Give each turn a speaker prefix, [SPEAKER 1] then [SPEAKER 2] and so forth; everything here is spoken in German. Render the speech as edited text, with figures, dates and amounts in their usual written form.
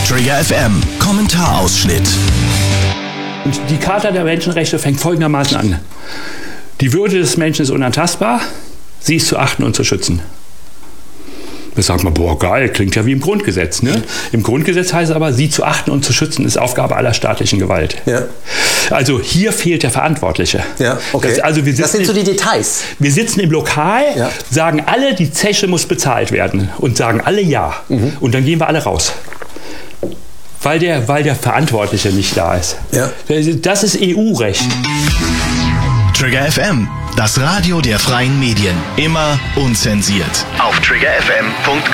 [SPEAKER 1] Trigger FM, Kommentarausschnitt.
[SPEAKER 2] Und die Charta der Menschenrechte fängt folgendermaßen an. Die Würde des Menschen ist unantastbar, sie ist zu achten und zu schützen. Da sagt man, boah, geil, klingt ja wie im Grundgesetz. Ne? Im Grundgesetz heißt es aber, sie zu achten und zu schützen ist Aufgabe aller staatlichen Gewalt.
[SPEAKER 3] Ja.
[SPEAKER 2] Also hier fehlt der Verantwortliche.
[SPEAKER 3] Ja, okay.
[SPEAKER 2] Das
[SPEAKER 3] sind so die Details.
[SPEAKER 2] Wir sitzen im Lokal, sagen alle, die Zeche muss bezahlt werden und sagen alle ja. Und dann gehen wir alle raus. Weil der Verantwortliche nicht da ist. Ja. Das ist EU-Recht.
[SPEAKER 1] Trigger FM, das Radio der freien Medien. Immer unzensiert. Auf triggerfm.com.